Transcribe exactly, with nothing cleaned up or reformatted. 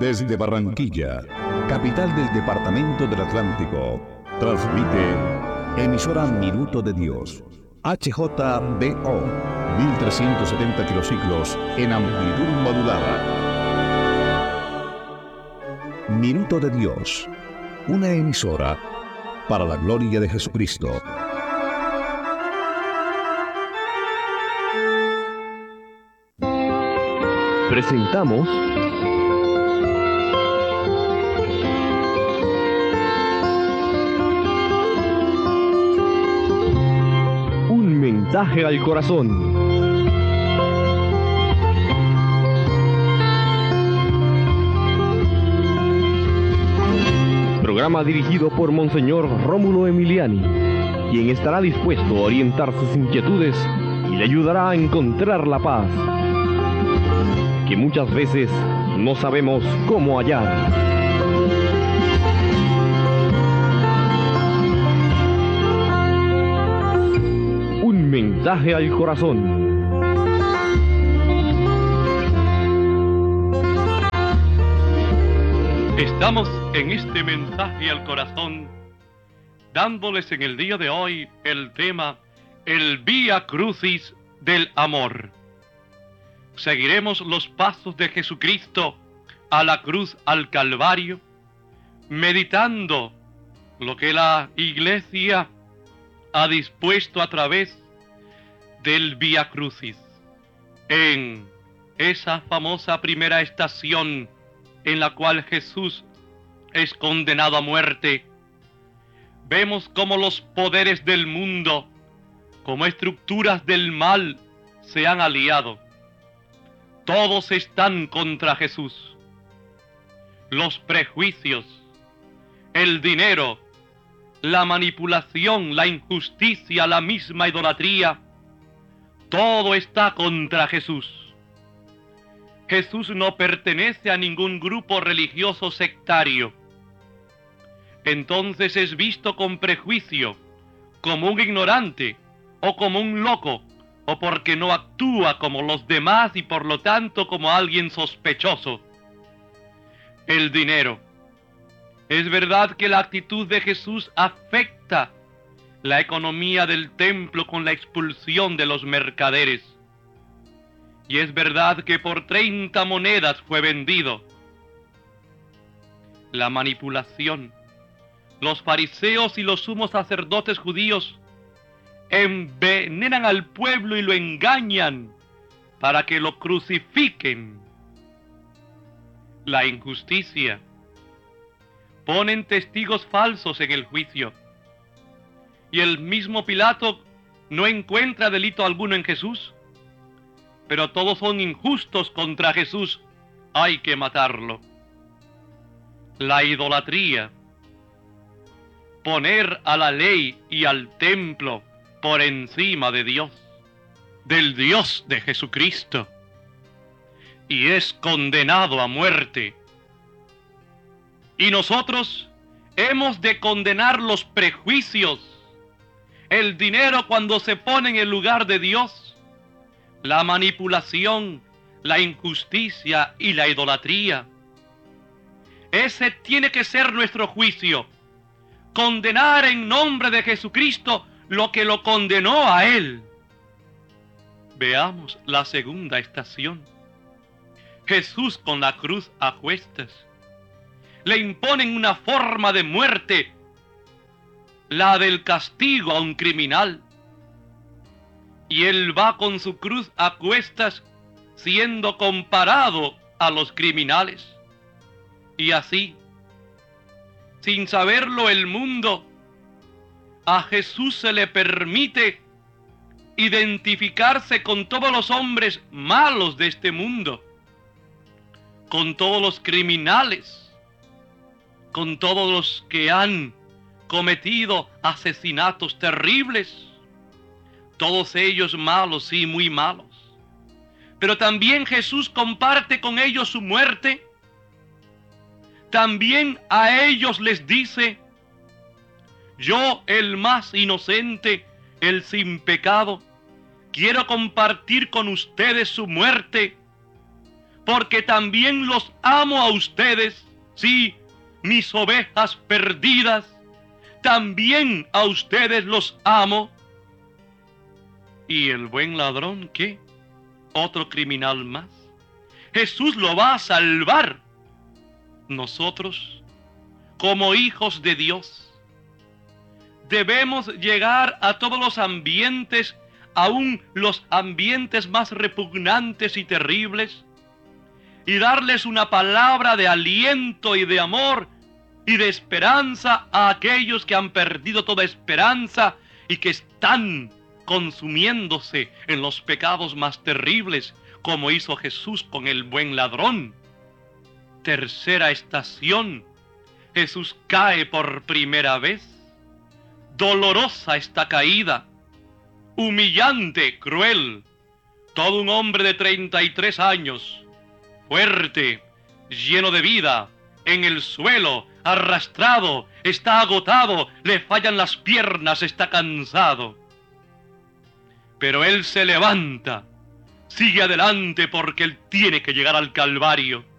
Desde Barranquilla, capital del departamento del Atlántico, transmite emisora Minuto de Dios, H J B O, mil trescientos setenta kilociclos en amplitud modulada. Minuto de Dios, una emisora para la gloria de Jesucristo. Presentamos Un mensaje al corazón. Programa dirigido por Monseñor Rómulo Emiliani, quien estará dispuesto a orientar sus inquietudes y le ayudará a encontrar la paz que muchas veces no sabemos cómo hallar. Un mensaje al corazón. Estamos en este mensaje al corazón, dándoles en el día de hoy el tema, el Vía Crucis del amor. Seguiremos los pasos de Jesucristo a la cruz, al Calvario, meditando lo que la Iglesia ha dispuesto a través del Vía Crucis. En esa famosa primera estación en la cual Jesús es condenado a muerte, vemos cómo los poderes del mundo, como estructuras del mal, se han aliado. Todos están contra Jesús. Los prejuicios, el dinero, la manipulación, la injusticia, la misma idolatría, todo está contra Jesús. Jesús no pertenece a ningún grupo religioso sectario. Entonces es visto con prejuicio, como un ignorante o como un loco, o porque no actúa como los demás y por lo tanto como alguien sospechoso. El dinero. Es verdad que la actitud de Jesús afecta la economía del templo con la expulsión de los mercaderes. Y es verdad que por treinta monedas fue vendido. La manipulación. Los fariseos y los sumos sacerdotes judíos envenenan al pueblo y lo engañan para que lo crucifiquen. La injusticia. Ponen testigos falsos en el juicio. Y el mismo Pilato no encuentra delito alguno en Jesús, pero todos son injustos contra Jesús. Hay que matarlo. La idolatría. Poner a la ley y al templo por encima de Dios, del Dios de Jesucristo, y es condenado a muerte. Y nosotros hemos de condenar los prejuicios, el dinero cuando se pone en el lugar de Dios, la manipulación, la injusticia y la idolatría. Ese tiene que ser nuestro juicio, condenar en nombre de Jesucristo lo que lo condenó a él. Veamos la segunda estación. Jesús con la cruz a cuestas. Le imponen una forma de muerte, la del castigo a un criminal. Y él va con su cruz a cuestas siendo comparado a los criminales. Y así, sin saberlo el mundo, a Jesús se le permite identificarse con todos los hombres malos de este mundo, con todos los criminales, con todos los que han cometido asesinatos terribles, todos ellos malos, sí, muy malos. Pero también Jesús comparte con ellos su muerte. También a ellos les dice: yo, el más inocente, el sin pecado, quiero compartir con ustedes su muerte, porque también los amo a ustedes, sí, mis ovejas perdidas, también a ustedes los amo. ¿Y el buen ladrón qué? Otro criminal más. Jesús lo va a salvar. Nosotros, como hijos de Dios, debemos llegar a todos los ambientes, aún los ambientes más repugnantes y terribles, y darles una palabra de aliento y de amor y de esperanza a aquellos que han perdido toda esperanza y que están consumiéndose en los pecados más terribles, como hizo Jesús con el buen ladrón. Tercera estación, Jesús cae por primera vez. Dolorosa esta caída, humillante, cruel. Todo un hombre de treinta y tres años, fuerte, lleno de vida, en el suelo, arrastrado, está agotado, le fallan las piernas, está cansado. Pero él se levanta, sigue adelante porque él tiene que llegar al Calvario.